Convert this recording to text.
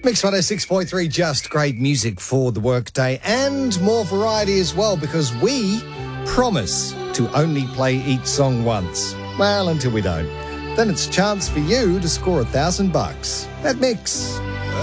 Mix 106.3, just great music for the workday and more variety as well, because we promise to only play each song once. Well, until we don't. Then it's a chance for you to score $1,000. That Mix.